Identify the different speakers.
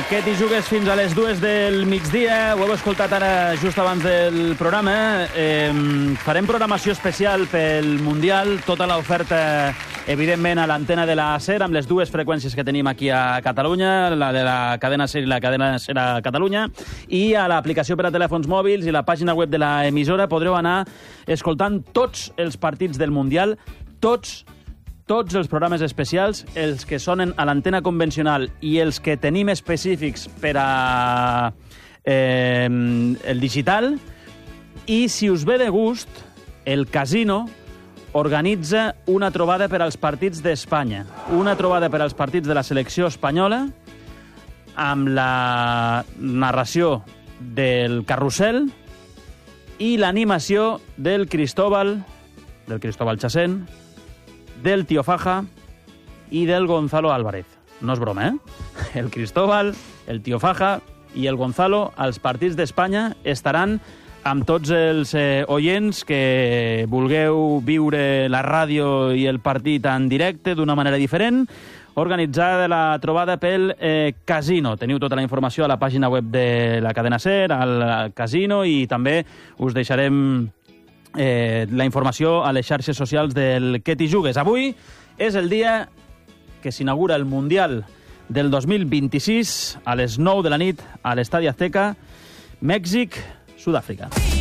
Speaker 1: Què t'hi jugues fins a les 2 del migdia? Ho heu escoltat ara just abans del programa. Farem programació especial pel Mundial, tota l'oferta, evidentment, a l'antena de la SER, amb les dues freqüències que tenim aquí a Catalunya, la de la cadena SER i la cadena SER a Catalunya, i a l'aplicació per a telèfons mòbils i la pàgina web de l'emissora podreu anar escoltant tots els partits del Mundial, tots els programes especials, els que sonen a l'antena convencional i els que tenim específics per a el digital. I, si us ve de gust, el Casino organitza una trobada per als partits d'Espanya. Una trobada per als partits de la selecció espanyola amb la narració del Carrusel i l'animació del Cristóbal Chasén, del Tío Faja i del Gonzalo Álvarez. No és broma, eh? El Cristóbal, el Tío Faja i el Gonzalo als partits d'Espanya estaran amb tots els oients que vulgueu viure la ràdio i el partit en directe d'una manera diferent, organitzada la trobada pel Casino. Teniu tota la informació a la pàgina web de la cadena SER, al Casino, i també us deixarem la informació a les xarxes socials del Què t'hi jugues. Avui és el dia que s'inaugura el Mundial del 2026 a les 9 de la nit a l'Estadi Azteca, Mèxic, Sud-àfrica.